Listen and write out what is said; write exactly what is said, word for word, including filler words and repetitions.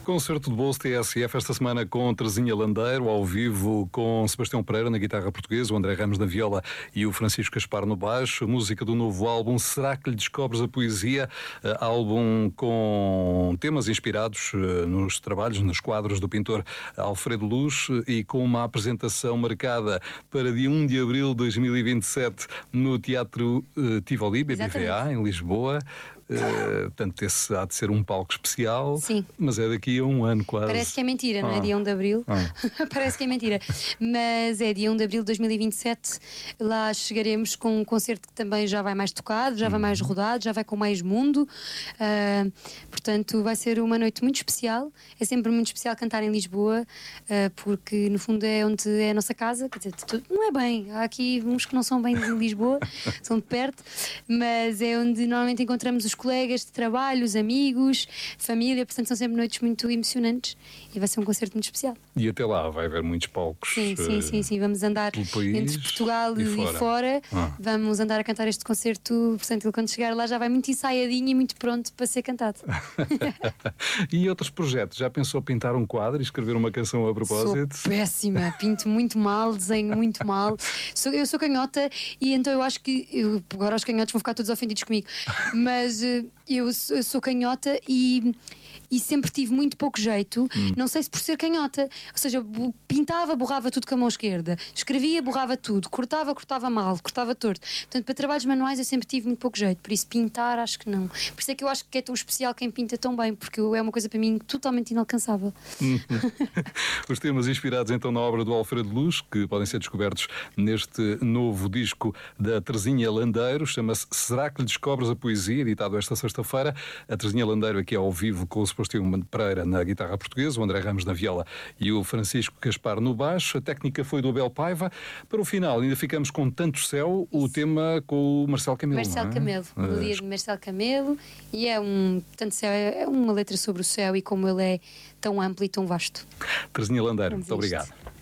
Concerto de bolso T S F esta semana com Terezinha Landeiro, ao vivo com Sebastião Pereira na guitarra portuguesa, o André Ramos na viola e o Francisco Gaspar no baixo. Música do novo álbum Será que lhe descobres a poesia? Álbum com temas inspirados nos trabalhos, nos quadros do pintor Alfredo Luz e com uma apresentação marcada para dia um de abril de dois mil e vinte e sete no Teatro Tivoli, B B V A, em Lisboa. Uh, portanto, esse há de ser um palco especial. Sim. Mas é daqui a um ano quase. Parece que é mentira, não é? Ah. Dia um de abril. Ah. Parece que é mentira. Mas é dia um de abril de dois mil e vinte e sete. Lá chegaremos com um concerto que também já vai mais tocado, já vai mais rodado, já vai com mais mundo. Uh, portanto, vai ser uma noite muito especial. É sempre muito especial cantar em Lisboa, uh, porque no fundo é onde é a nossa casa. Quer dizer, tudo, não é bem. Há aqui uns que não são bem de Lisboa, são de perto, mas é onde normalmente encontramos os colegas de trabalho, os amigos, família, portanto são sempre noites muito emocionantes e vai ser um concerto muito especial. E até lá vai haver muitos palcos. Sim, sim, sim, sim. Vamos andar entre Portugal e, e fora, fora. Ah. Vamos andar a cantar este concerto, portanto ele quando chegar lá já vai muito ensaiadinho e muito pronto para ser cantado. E outros projetos? Já pensou pintar um quadro e escrever uma canção a propósito? Sou péssima, pinto muito mal, desenho muito mal. Sou, eu sou canhota e então eu acho que eu, agora os canhotos vão ficar todos ofendidos comigo, mas eu sou, eu sou canhota e, e sempre tive muito pouco jeito, hum. não sei se por ser canhota, ou seja, pintava, borrava tudo com a mão esquerda, escrevia, borrava tudo, cortava, cortava mal, cortava torto. Portanto, para trabalhos manuais eu sempre tive muito pouco jeito, por isso pintar acho que não. Por isso é que eu acho que é tão especial quem pinta tão bem, porque é uma coisa para mim totalmente inalcançável. Os temas inspirados então na obra do Alfredo Luz, que podem ser descobertos neste novo disco da Terezinha Landeiro, chama-se Será que lhe descobres a poesia, editado esta sexta-feira. A Terezinha Landeiro aqui ao vivo com o Sebastião Pereira na guitarra portuguesa, o André Ramos na viola e o Francisco Gaspar no baixo. A técnica foi do Abel Paiva. Para o final ainda ficamos com Tanto Céu, o tema com o Marcelo Camelo. Marcelo é? Camelo, o dia de Marcelo Camelo, e é um Tanto Céu, é uma letra sobre o céu e como ele é tão amplo e tão vasto. Terezinha Landeiro, muito obrigado.